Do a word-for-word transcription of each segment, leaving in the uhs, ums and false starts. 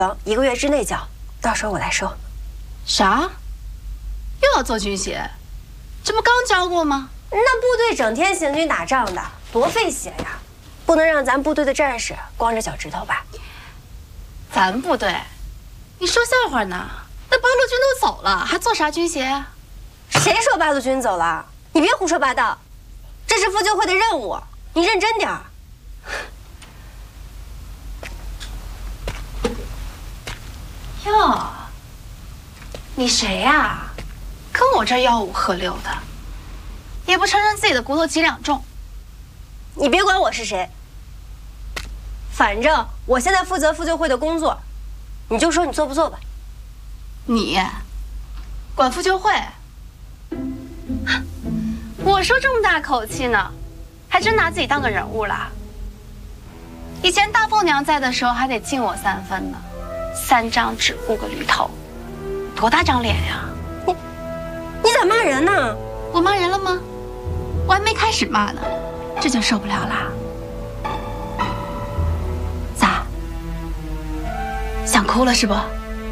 一个月之内交，到时候我来收。 啥？又要做军鞋？这不刚交过吗？ 那部队整天行军打仗的，多费血呀！不能让咱部队的战士光着脚趾头吧？ 咱部队？你说笑话呢？那八路军都走了，还做啥军鞋啊？ 谁说八路军走了？你别胡说八道，这是妇救会的任务，你认真点儿。 哟，你谁呀？跟我这吆五喝六的，也不承认自己的骨头几两重。 你别管我是谁，反正我现在负责妇救会的工作，你就说你做不做吧。 你管妇救会？我说这么大口气呢，还真拿自己当个人物了。以前大凤娘在的时候还得敬我三分呢，三张纸雇个驴头，多大张脸呀！ 你你咋骂人呢？ 我骂人了吗？我还没开始骂呢，这就受不了啦？咋？想哭了是不？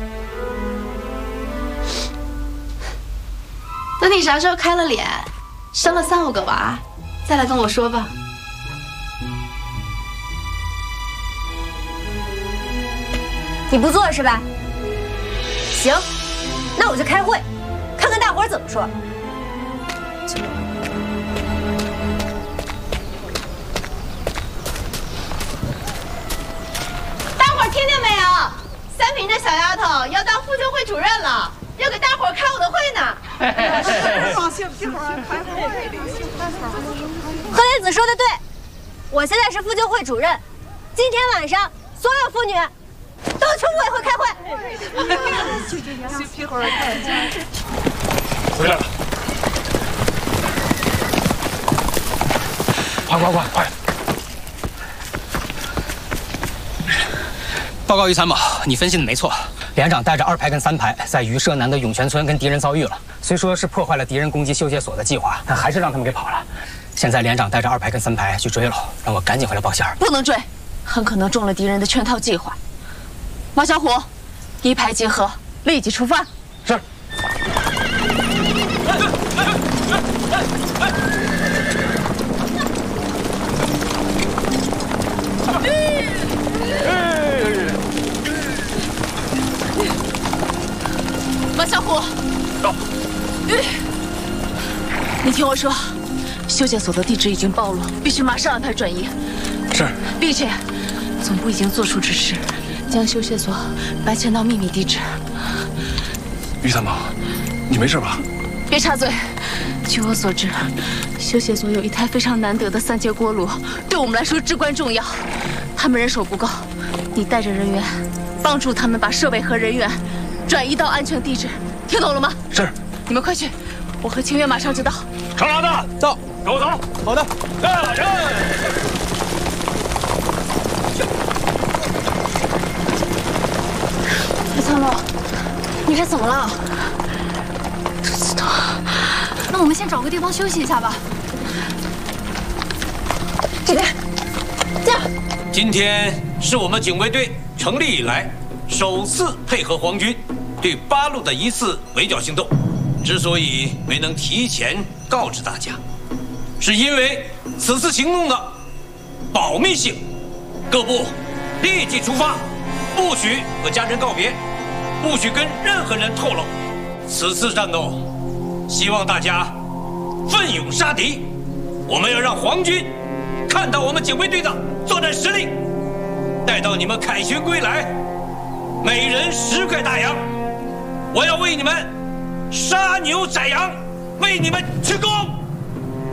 等你啥时候开了脸，生了三五个娃，再来跟我说吧。 你不做是吧？行，那我就开会，看看大伙儿怎么说。 大伙儿听见没有？三平这小丫头要当妇救会主任了，要给大伙儿开我的会呢。 何莲子说的对，我现在是妇救会主任，今天晚上所有妇女都去妇委会开会。 回来了，快快快快！ 报告于参谋，你分析的没错，连长带着二排跟三排在榆社南的涌泉村跟敌人遭遇了。虽说是破坏了敌人攻击修械所的计划，但还是让他们给跑了。现在连长带着二排跟三排去追了，让我赶紧回来报信儿。 不能追，很可能中了敌人的圈套计划。马小虎，一排集合，立即出发。 是。 马小虎， 到。 你听我说，修械所的地址已经暴露，必须马上安排转移。 是， 并且总部已经做出指示，将修械所搬迁到秘密地址。 于参谋，你没事吧？ 别插嘴。据我所知，修械所有一台非常难得的三节锅炉，对我们来说至关重要。他们人手不够，你带着人员帮助他们把设备和人员转移到安全地址，听懂了吗？ 是。 你们快去，我和清月马上就到。 长麻子， 到， 跟我走。 好的。 来人！ 于参谋，你这怎么了？ 肚子疼。 那我们先找个地方休息一下吧。这边，这样。 今天是我们警卫队成立以来首次配合皇军对八路的一次围剿行动。之所以没能提前告知大家，是因为此次行动的保密性，各部立即出发，不许和家人告别，不许跟任何人透露此次战斗。希望大家奋勇杀敌，我们要让皇军看到我们警卫队的作战实力。待到你们凯旋归来，每人十块大洋，我要为你们杀牛宰羊，为你们鞠躬。